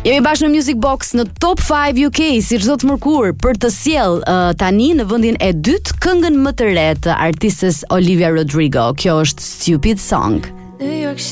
Jemi bashkë në Music Box në Top 5 UK si çdo të mërkur për të sjell tani në vendin e dytë këngën më të re të artistes Olivia Rodrigo. Kjo është Stupid Song. New York